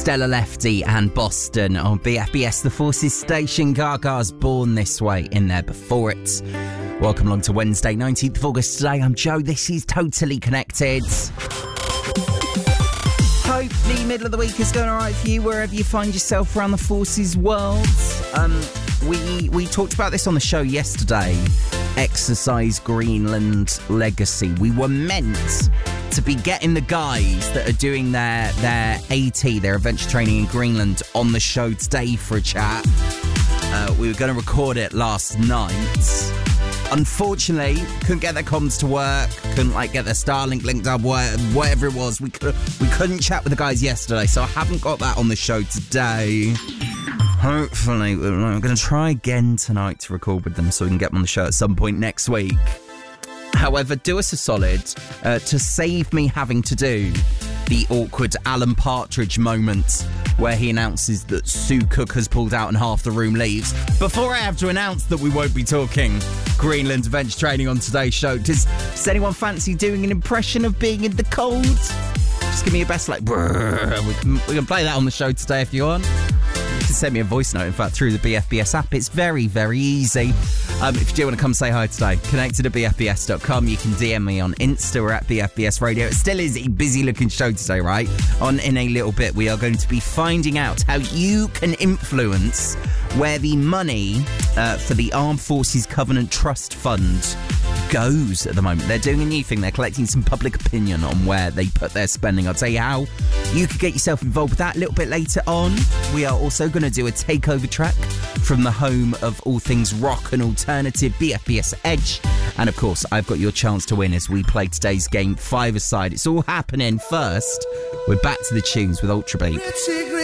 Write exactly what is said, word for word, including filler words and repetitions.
Stella Lefty and Boston on B F B S, the Forces station. Gaga's Born This Way in there before it. Welcome along to Wednesday, nineteenth of August. Today, I'm Joe. This is Totally Connected. Hope the middle of the week is going all right for you, wherever you find yourself around the Forces world. Um, we we talked about this on the show yesterday. Exercise Greenland Legacy. We were meant to be getting the guys that are doing their their AT, their adventure training in Greenland, on the show today for a chat. Uh, we were going to record it last night. Unfortunately, couldn't get their comms to work, couldn't like get their Starlink linked up, whatever it was. We could, we couldn't chat with the guys yesterday, so I haven't got that on the show today. Hopefully, we're going to try again tonight to record with them so we can get them on the show at some point next week. However, do us a solid uh, to save me having to do the awkward Alan Partridge moment where he announces that Sue Cook has pulled out and half the room leaves. Before I have to announce that we won't be talking Greenland adventure training on today's show, does, does anyone fancy doing an impression of being in the cold? Just give me your best, like, brrr. We can, we can play that on the show today if you want. You can send me a voice note, in fact, through the B F B S app. It's very, very easy. Um, if you do want to come say hi today, connected at B F B S dot com. You can D M me on Insta or at B F B S Radio. It still is a busy-looking show today, right? On In a Little Bit, we are going to be finding out how you can influence where the money uh, for the Armed Forces Covenant Trust Fund goes at the moment. They're doing a new thing. They're collecting some public opinion on where they put their spending. I'll tell you how you could get yourself involved with that a little bit later on. We are also going to do a takeover track from the home of all things rock and alternative, B F B S Edge. And of course, I've got your chance to win as we play today's game five-a-side. It's all happening first. We're back to the tunes with Ultra Bleep.